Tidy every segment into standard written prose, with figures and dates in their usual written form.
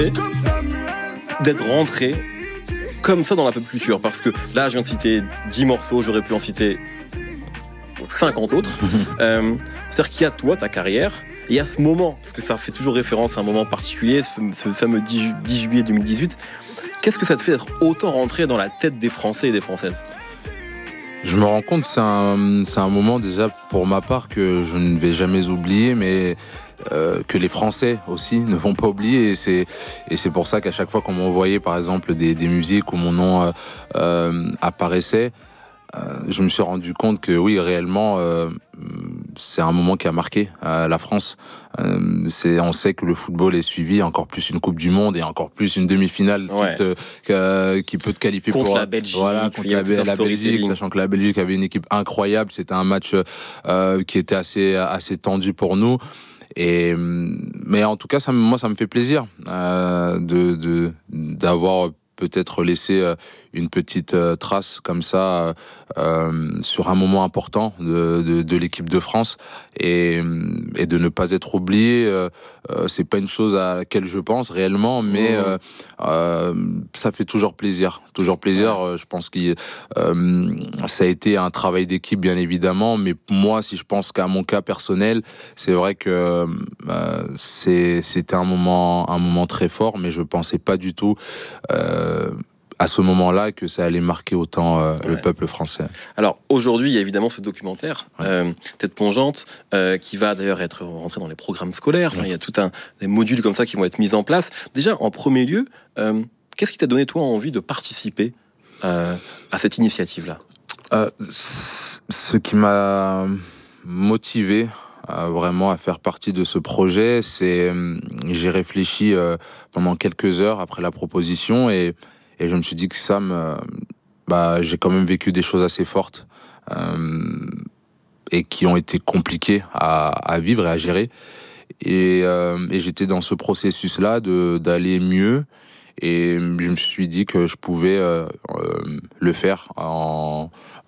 d'être rentré comme ça dans la pop culture, parce que là je viens de citer 10 morceaux, j'aurais pu en citer 50 autres. C'est-à-dire qu'il y a toi, ta carrière, et il y a ce moment, parce que ça fait toujours référence à un moment particulier, ce fameux 10 juillet 2018. Qu'est-ce que ça te fait d'être autant rentré dans la tête des Français et des Françaises ? Je me rends compte, c'est un moment déjà pour ma part que je ne vais jamais oublier, mais que les Français aussi ne vont pas oublier. Et c'est pour ça qu'à chaque fois qu'on m'envoyait par exemple des musiques où mon nom apparaissait, je me suis rendu compte que oui, réellement, c'est un moment qui a marqué la France. On sait que le football est suivi, encore plus une Coupe du Monde et encore plus une demi-finale qui peut te qualifier contre pour la Belgique. Voilà, contre la Belgique, sachant que la Belgique avait une équipe incroyable. C'était un match qui était assez tendu pour nous. Mais en tout cas, moi, ça me fait plaisir d'avoir peut-être laissé une petite trace comme ça sur un moment important de l'équipe de France et de ne pas être oublié. C'est pas une chose à laquelle je pense réellement, mais ça fait toujours plaisir. Je pense que ça a été un travail d'équipe, bien évidemment, mais moi, si je pense qu'à mon cas personnel, c'est vrai que c'était un moment très fort, mais je pensais pas du tout à ce moment-là que ça allait marquer autant le peuple français. Alors aujourd'hui, il y a évidemment ce documentaire, Tête plongeante, qui va d'ailleurs être rentré dans les programmes scolaires. Enfin, il y a tout des modules comme ça qui vont être mis en place. Déjà, en premier lieu, qu'est-ce qui t'a donné toi envie de participer à cette initiative-là ? Ce qui m'a motivé vraiment à faire partie de ce projet, c'est j'ai réfléchi pendant quelques heures après la proposition et je me suis dit que j'ai quand même vécu des choses assez fortes et qui ont été compliquées à vivre et à gérer. Et j'étais dans ce processus-là d'aller mieux. Et je me suis dit que je pouvais le faire en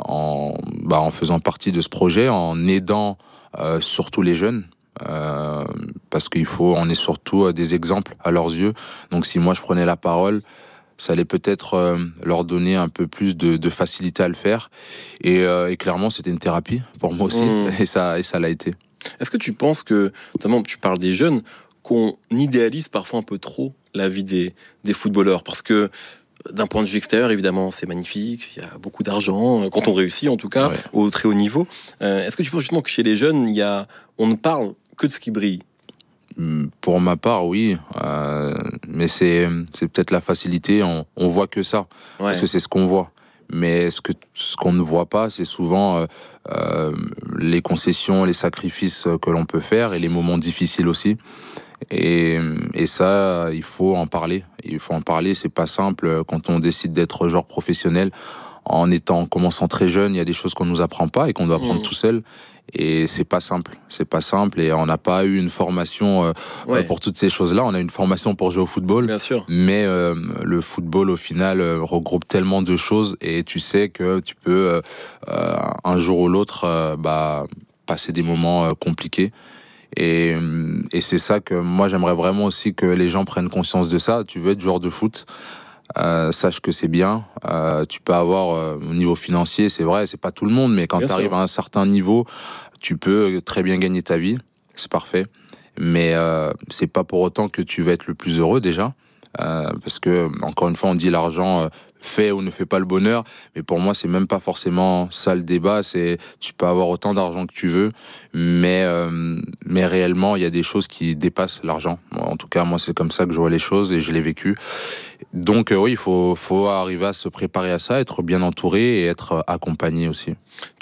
faisant partie de ce projet, en aidant surtout les jeunes. Parce on est surtout des exemples à leurs yeux. Donc si moi je prenais la parole, ça allait peut-être leur donner un peu plus de facilité à le faire. Et clairement, c'était une thérapie pour moi aussi. Et ça l'a été. Est-ce que tu penses que, notamment, tu parles des jeunes, qu'on idéalise parfois un peu trop la vie des footballeurs ? Parce que, d'un point de vue extérieur, évidemment, c'est magnifique. Il y a beaucoup d'argent, quand on réussit, en tout cas, au très haut niveau. Est-ce que tu penses justement que chez les jeunes, on ne parle que de ce qui brille ? Pour ma part, oui, mais c'est peut-être la facilité. On voit que ça, parce que c'est ce qu'on voit. Mais ce qu'on ne voit pas, c'est souvent les concessions, les sacrifices que l'on peut faire et les moments difficiles aussi. Et ça, il faut en parler. C'est pas simple quand on décide d'être joueur professionnel. En commençant très jeune, il y a des choses qu'on nous apprend pas et qu'on doit apprendre tout seul. Et c'est pas simple et on n'a pas eu une formation pour toutes ces choses-là. On a une formation pour jouer au football, bien sûr. Mais le football au final regroupe tellement de choses et tu sais que tu peux un jour ou l'autre passer des moments compliqués. Et c'est ça que moi j'aimerais vraiment aussi que les gens prennent conscience de ça. Tu veux être joueur de foot, sache que c'est bien. Tu peux avoir au niveau financier, c'est vrai, c'est pas tout le monde, mais quand tu arrives à un certain niveau, tu peux très bien gagner ta vie, c'est parfait. Mais c'est pas pour autant que tu vas être le plus heureux déjà, parce que encore une fois, on dit l'argent fait ou ne fait pas le bonheur, mais pour moi, c'est même pas forcément ça le débat. C'est tu peux avoir autant d'argent que tu veux, mais réellement, il y a des choses qui dépassent l'argent. En tout cas, moi, c'est comme ça que je vois les choses et je l'ai vécu. Donc oui, il faut arriver à se préparer à ça, être bien entouré et être accompagné aussi.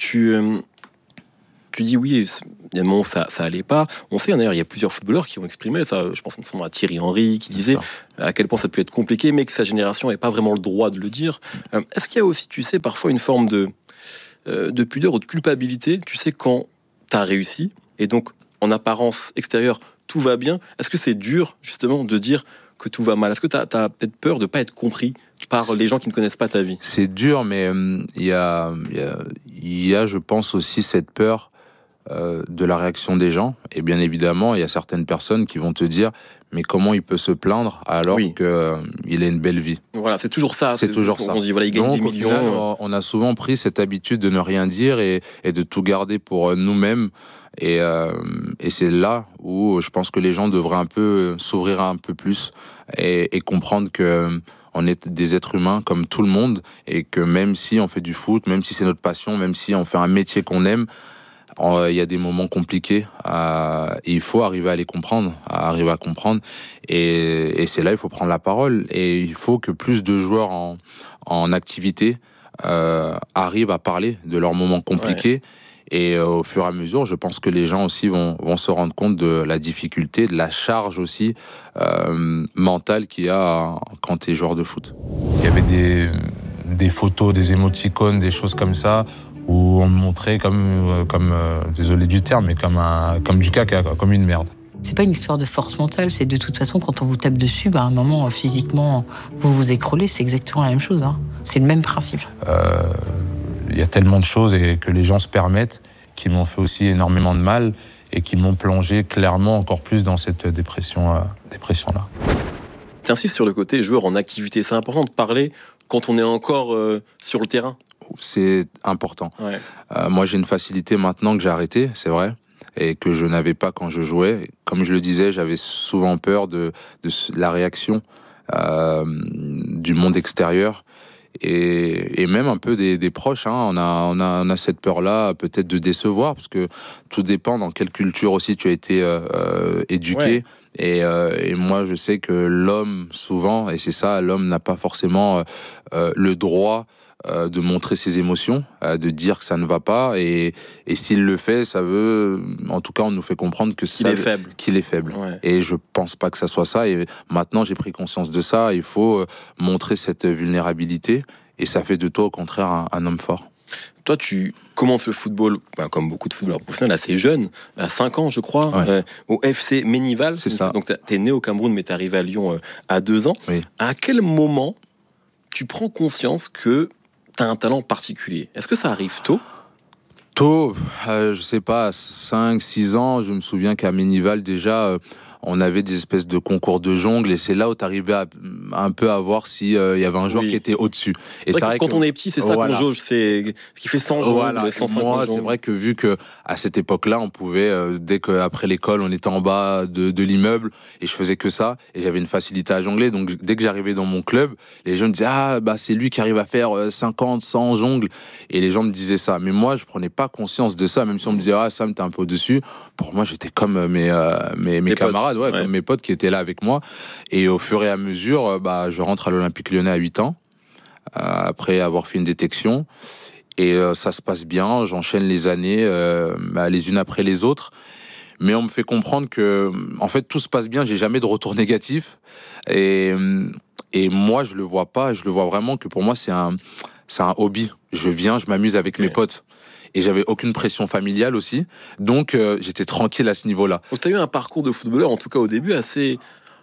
Tu dis oui, il y a un moment où ça allait pas. On sait d'ailleurs, il y a plusieurs footballeurs qui ont exprimé ça. Je pense notamment à Thierry Henry qui disait à quel point ça peut être compliqué, mais que sa génération n'avait pas vraiment le droit de le dire. Est-ce qu'il y a aussi, tu sais, parfois une forme de pudeur ou de culpabilité, tu sais, quand tu as réussi et donc en apparence extérieure tout va bien. Est-ce que c'est dur justement de dire que tout va mal ? Est-ce que tu as peut-être peur de ne pas être compris par les gens qui ne connaissent pas ta vie ? C'est dur, mais il y a, je pense aussi, cette peur de la réaction des gens. Et bien évidemment, il y a certaines personnes qui vont te dire mais comment il peut se plaindre alors qu'il a une belle vie. Voilà, c'est toujours ça. C'est toujours ça. On dit, voilà, il gagne des millions. Final, on a souvent pris cette habitude de ne rien dire et de tout garder pour nous-mêmes. Et c'est là où je pense que les gens devraient un peu s'ouvrir un peu plus et comprendre que on est des êtres humains comme tout le monde et que même si on fait du foot, même si c'est notre passion, même si on fait un métier qu'on aime, il y a des moments compliqués et il faut arriver à les comprendre, et c'est là il faut prendre la parole et il faut que plus de joueurs en activité arrivent à parler de leurs moments compliqués. Et au fur et à mesure, je pense que les gens aussi vont se rendre compte de la difficulté, de la charge aussi mentale qu'il y a quand tu es joueur de foot. Il y avait des photos, des émoticônes, des choses comme ça, où on me montrait comme désolé du terme, mais comme du caca, comme une merde. C'est pas une histoire de force mentale, c'est de toute façon quand on vous tape dessus, à un moment physiquement vous vous écroulez, c'est exactement la même chose. C'est le même principe. Il y a tellement de choses et que les gens se permettent qui m'ont fait aussi énormément de mal et qui m'ont plongé clairement encore plus dans cette dépression-là. Tu insistes sur le côté joueur en activité. C'est important de parler quand on est encore sur le terrain. C'est important. Moi, j'ai une facilité maintenant que j'ai arrêtée, c'est vrai, et que je n'avais pas quand je jouais. Comme je le disais, j'avais souvent peur de la réaction du monde extérieur. Et même un peu des proches, on a cette peur-là peut-être de décevoir, parce que tout dépend dans quelle culture aussi tu as été éduqué. Et moi je sais que l'homme souvent, et c'est ça, l'homme n'a pas forcément le droit de montrer ses émotions, de dire que ça ne va pas, et s'il le fait, ça veut, en tout cas on nous fait comprendre que qu'il est faible. Et je pense pas que ça soit ça, et maintenant j'ai pris conscience de ça. Il faut montrer cette vulnérabilité, et ça fait de toi au contraire un homme fort. Toi, tu commences le football, comme beaucoup de footballeurs professionnels, assez jeune, à 5 ans, je crois, au FC Ménival. C'est ça. Donc, tu es né au Cameroun, mais tu es arrivé à Lyon à 2 ans. Oui. À quel moment tu prends conscience que tu as un talent particulier? Est-ce que ça arrive tôt? Tôt, je sais pas, à 5-6 ans, je me souviens qu'à Ménival, déjà, on avait des espèces de concours de jongle, et c'est là où tu arrivais un peu à voir s'il y avait un joueur qui était au-dessus. Et c'est vrai que quand on est petit, c'est ça qu'on jauge, c'est ce qui fait 100 jongles, 150 moi, jongles. C'est vrai que vu qu'à cette époque-là, on pouvait, dès qu'après l'école, on était en bas de l'immeuble, et je faisais que ça, et j'avais une facilité à jongler, donc dès que j'arrivais dans mon club, les gens me disaient « c'est lui qui arrive à faire 50, 100 jongles », et les gens me disaient ça. Mais moi, je prenais pas conscience de ça, même si on me disait « Sam, t'es un peu au-dessus », pour moi, j'étais comme mes camarades, comme mes potes qui étaient là avec moi. Et au fur et à mesure, je rentre à l'Olympique Lyonnais à 8 ans, après avoir fait une détection. Et ça se passe bien, j'enchaîne les années, les unes après les autres. Mais on me fait comprendre que, en fait, tout se passe bien, j'ai jamais de retour négatif. Et moi, je le vois pas, je le vois vraiment que pour moi, c'est un hobby. Je viens, je m'amuse avec mes potes. Et j'avais aucune pression familiale aussi, donc j'étais tranquille à ce niveau-là. Donc tu as eu un parcours de footballeur, en tout cas au début, assez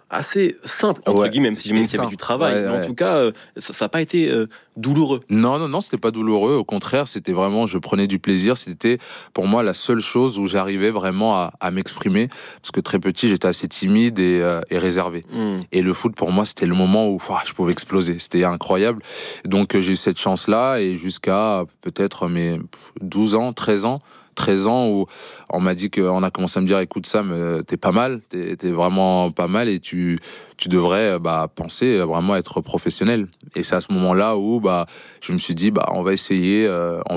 simple, entre guillemets, même si j'imagine qu'il y avait du travail. Mais en tout cas, ça n'a pas été douloureux. Non, c'était pas douloureux. Au contraire, c'était vraiment, je prenais du plaisir. C'était pour moi la seule chose où j'arrivais vraiment à m'exprimer. Parce que très petit, j'étais assez timide et réservé. Et le foot, pour moi, c'était le moment où je pouvais exploser. C'était incroyable. Donc j'ai eu cette chance-là, et jusqu'à peut-être mes 12 ans, 13 ans, où on m'a dit qu'on a commencé à me dire écoute Sam, t'es pas mal, t'es vraiment pas mal, et tu devrais penser vraiment être professionnel. Et c'est à ce moment-là où je me suis dit on va essayer.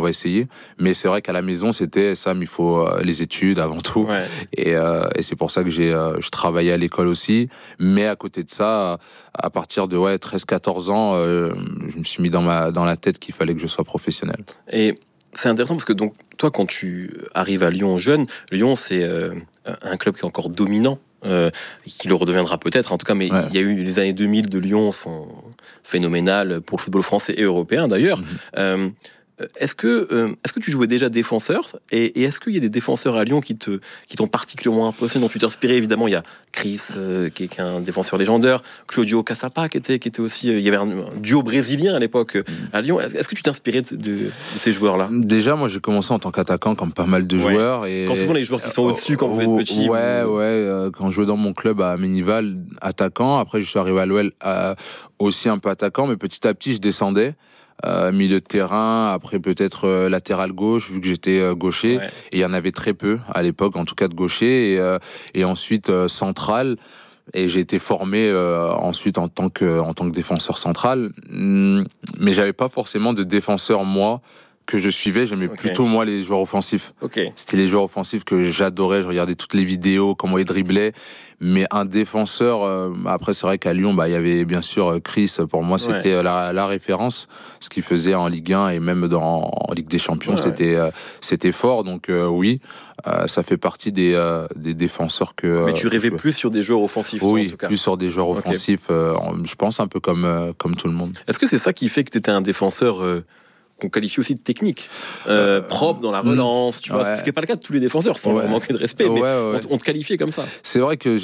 Mais c'est vrai qu'à la maison c'était Sam, il faut les études avant tout. Et c'est pour ça que je travaillais à l'école aussi. Mais à côté de ça, à partir de 13-14 ans, je me suis mis dans la tête qu'il fallait que je sois professionnel. Et c'est intéressant parce que donc toi, quand tu arrives à Lyon jeune, Lyon c'est un club qui est encore dominant, qui le redeviendra peut-être, en tout cas, mais il y a eu les années 2000 de Lyon sont phénoménales pour le football français et européen d'ailleurs. Est-ce que tu jouais déjà défenseur et est-ce qu'il y a des défenseurs à Lyon qui t'ont particulièrement impressionné, dont tu t'es inspiré? Évidemment, il y a Chris, qui est un défenseur légendaire, Claudio Caçapa, qui était aussi... il y avait un duo brésilien à l'époque à Lyon. Est-ce que tu t'es inspiré de ces joueurs-là? Déjà, moi, j'ai commencé en tant qu'attaquant, comme pas mal de joueurs. Et quand souvent les joueurs qui sont au-dessus, quand vous êtes petit. Quand je jouais dans mon club à Ménival, attaquant. Après, je suis arrivé à l'OL aussi un peu attaquant, mais petit à petit, je descendais. Milieu de terrain, après peut-être latéral gauche, vu que j'étais gaucher. Ouais. Et il y en avait très peu à l'époque, en tout cas de gaucher. Et ensuite central. Et j'ai été formé ensuite en tant que défenseur central. Mais j'avais pas forcément de défenseur, moi, que je suivais. J'aimais plutôt, moi, les joueurs offensifs. C'était les joueurs offensifs que j'adorais. Je regardais toutes les vidéos, comment ils driblaient. Mais un défenseur... après, c'est vrai qu'à Lyon, il y avait bien sûr Chris. Pour moi, c'était la référence. Ce qu'il faisait en Ligue 1 et même en Ligue des Champions, c'était fort. Donc oui, ça fait partie des défenseurs que... Mais tu rêvais plus sur des joueurs offensifs, toi, en tout cas. Plus sur des joueurs offensifs. Je pense un peu comme tout le monde. Est-ce que c'est ça qui fait que tu étais un défenseur... qu'on qualifie aussi de technique, propre dans la relance, tu vois, ce qui n'est pas le cas de tous les défenseurs, sans leur manquer de respect, mais on te qualifiait comme ça. C'est vrai que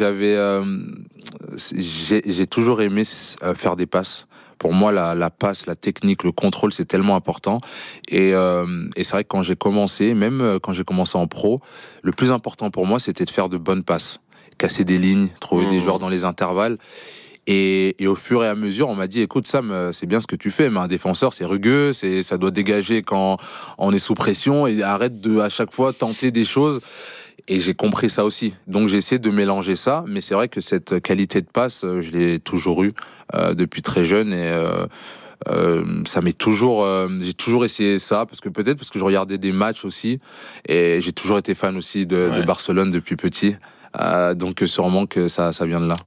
j'ai toujours aimé faire des passes. Pour moi, la passe, la technique, le contrôle, c'est tellement important. Et c'est vrai que quand j'ai commencé, même quand j'ai commencé en pro, le plus important pour moi, c'était de faire de bonnes passes, casser des lignes, trouver des joueurs dans les intervalles. Et au fur et à mesure, on m'a dit, écoute Sam, c'est bien ce que tu fais, mais un défenseur, c'est rugueux, ça doit dégager quand on est sous pression, et arrête de à chaque fois tenter des choses. Et j'ai compris ça aussi. Donc j'ai essayé de mélanger ça, mais c'est vrai que cette qualité de passe, je l'ai toujours eue depuis très jeune, et ça m'est toujours... j'ai toujours essayé ça, parce que je regardais des matchs aussi, et j'ai toujours été fan aussi de Barcelone depuis petit. Donc sûrement que ça vient de là.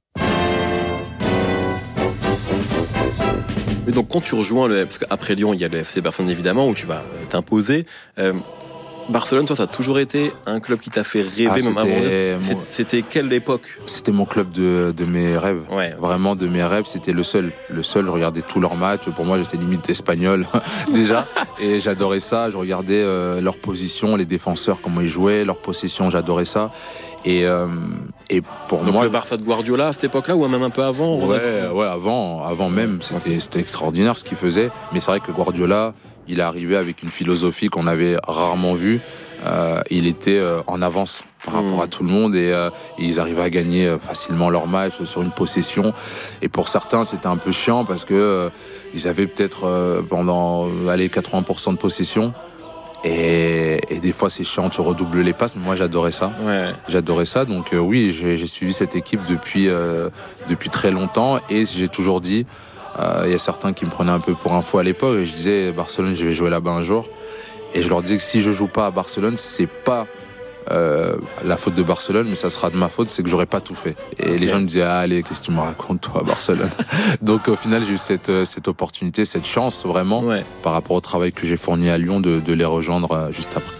Et donc quand tu rejoins parce qu'après Lyon, il y a le FC Barcelone évidemment, où tu vas t'imposer. Barcelone, toi, ça a toujours été un club qui t'a fait rêver, même avant. C'était quelle époque? C'était mon club de mes rêves. Vraiment de mes rêves, c'était le seul. Je regardais tous leurs matchs. Pour moi, j'étais limite espagnol déjà. Et j'adorais ça. Je regardais leur position, les défenseurs, comment ils jouaient, leur possession, j'adorais ça. Et pour donc moi, le Barça de Guardiola à cette époque-là, ou même un peu avant? Avant même, c'était extraordinaire ce qu'il faisait. Mais c'est vrai que Guardiola, il est arrivé avec une philosophie qu'on avait rarement vue. Il était en avance par rapport à tout le monde, et ils arrivaient à gagner facilement leur match sur une possession. Et pour certains, c'était un peu chiant parce que ils avaient peut-être pendant 80% de possession. Et des fois c'est chiant, tu redoubles les passes, mais moi j'adorais ça. J'adorais ça, donc oui, j'ai suivi cette équipe depuis très longtemps, et j'ai toujours dit, il y a certains qui me prenaient un peu pour un fou à l'époque, et je disais Barcelone, je vais jouer là-bas un jour, et je leur disais que si je joue pas à Barcelone, c'est pas la faute de Barcelone, mais ça sera de ma faute, c'est que j'aurais pas tout fait. Et les gens me disaient, allez, qu'est-ce que tu me racontes toi à Barcelone? Donc au final, j'ai eu cette opportunité, cette chance vraiment, par rapport au travail que j'ai fourni à Lyon, de les rejoindre juste après.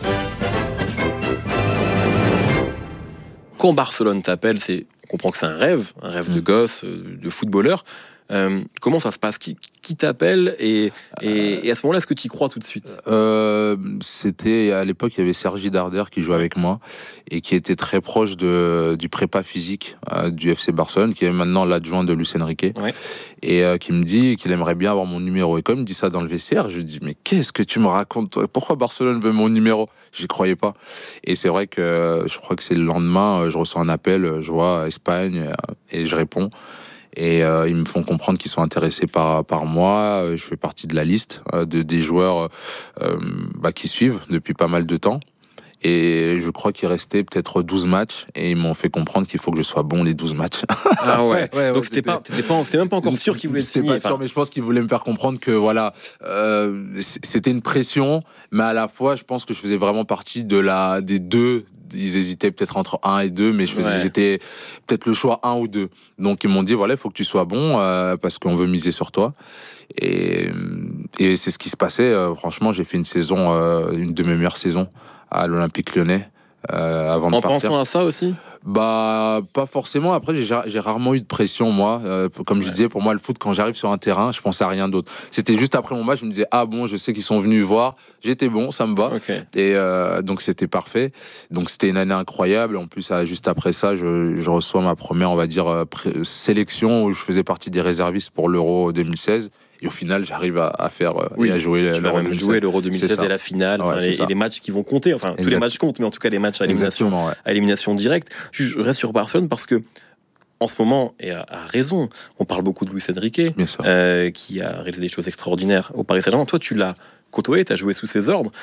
Quand Barcelone t'appelle, on comprend que c'est un rêve de gosse, de footballeur. Comment ça se passe? Qui t'appelle et à ce moment-là, est-ce que tu y crois tout de suite? C'était à l'époque, il y avait Sergi Darder qui jouait avec moi et qui était très proche du prépa physique du FC Barcelone, qui est maintenant l'adjoint de Luis Enrique, et qui me dit qu'il aimerait bien avoir mon numéro. Et comme il me dit ça dans le vestiaire, je lui dis, mais qu'est-ce que tu me racontes, toi? Pourquoi Barcelone veut mon numéro? J'y croyais pas. Et c'est vrai que je crois que c'est le lendemain, je reçois un appel, je vois Espagne, et je réponds. Et ils me font comprendre qu'ils sont intéressés par moi. Je fais partie de la liste des joueurs qui suivent depuis pas mal de temps. Et je crois qu'il restait peut-être 12 matchs, et ils m'ont fait comprendre qu'il faut que je sois bon les 12 matchs. Ah ouais. Donc c'était même pas encore sûr qu'ils voulaient signer. C'était pas sûr, mais je pense qu'ils voulaient me faire comprendre que voilà, c'était une pression, mais à la fois, je pense que je faisais vraiment partie des deux. Ils hésitaient peut-être entre 1 et 2, mais j'étais peut-être le choix 1 ou 2. Donc ils m'ont dit, voilà, il faut que tu sois bon, parce qu'on veut miser sur toi. Et c'est ce qui se passait. Franchement, j'ai fait une de mes meilleures saisons à l'Olympique Lyonnais. avant de partir. En pensant à ça aussi ? Bah, pas forcément. Après, j'ai rarement eu de pression, moi. Comme je disais, pour moi, le foot, quand j'arrive sur un terrain, je pensais à rien d'autre. C'était juste après mon match, je me disais, ah bon, je sais qu'ils sont venus voir. J'étais bon, ça me va. Okay. Et donc, c'était parfait. Donc, c'était une année incroyable. En plus, juste après ça, je reçois ma première, on va dire, sélection où je faisais partie des réservistes pour l'Euro 2016. Et au final, j'arrive à faire et à jouer tu vas même jouer l'Euro 2016 et la finale, et les matchs qui vont compter. Enfin, tous les matchs comptent, mais en tout cas, les matchs à élimination directe. Je reste sur Barcelone parce que, en ce moment, et à raison, on parle beaucoup de Luis Enrique, qui a réalisé des choses extraordinaires au Paris Saint-Germain. Toi, tu l'as côtoyé, tu as joué sous ses ordres.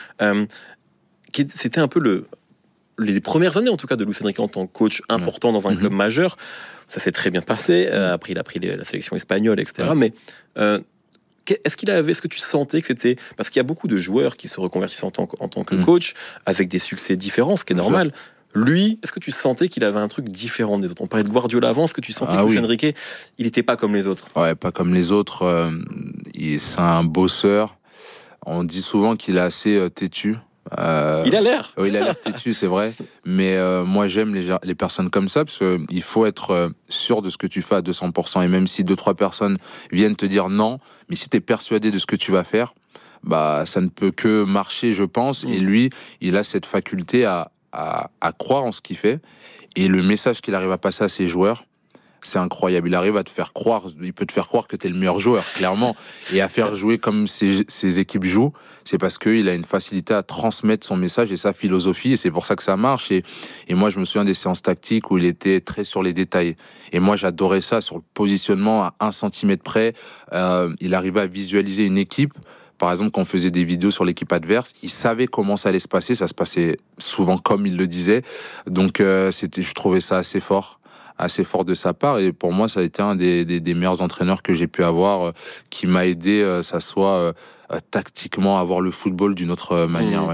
C'était un peu les premières années, en tout cas, de Luis Enrique en tant que coach important dans un club majeur. Ça s'est très bien passé. Après, il a pris la sélection espagnole, etc. Mais est-ce que tu sentais que c'était... Parce qu'il y a beaucoup de joueurs qui se reconvertissent en tant que coach, avec des succès différents, ce qui est normal. Lui, est-ce que tu sentais qu'il avait un truc différent des autres ? On parlait de Guardiola avant, est-ce que tu sentais que Luis Enrique, il n'était pas comme les autres ? Ouais, pas comme les autres. C'est un bosseur. On dit souvent qu'il est assez têtu. Il a l'air. Oui, il a l'air têtu, c'est vrai. Mais moi, j'aime les personnes comme ça, parce qu'il faut être sûr de ce que tu fais à 200%. Et même si 2-3 personnes viennent te dire non, mais si tu es persuadé de ce que tu vas faire, bah, ça ne peut que marcher, je pense. Et lui, il a cette faculté à croire en ce qu'il fait. Et le message qu'il arrive à passer à ses joueurs, c'est incroyable. Il arrive à te faire croire, il peut te faire croire que tu es le meilleur joueur, clairement. Et à faire jouer comme ses équipes jouent, c'est parce qu'il a une facilité à transmettre son message et sa philosophie. Et c'est pour ça que ça marche. Et moi, je me souviens des séances tactiques où il était très sur les détails. Et moi, j'adorais ça, sur le positionnement à 1 centimètre près. Il arrivait à visualiser une équipe. Par exemple, quand on faisait des vidéos sur l'équipe adverse, il savait comment ça allait se passer. Ça se passait souvent comme il le disait. Donc, je trouvais ça assez fort de sa part, et pour moi ça a été un des meilleurs entraîneurs que j'ai pu avoir, qui m'a aidé, ça soit tactiquement, à voir le football d'une autre manière.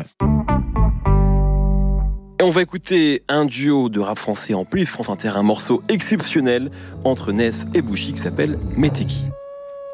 Et on va écouter un duo de rap français en plus France Inter, un morceau exceptionnel entre Ness et Bouchy qui s'appelle Meteki.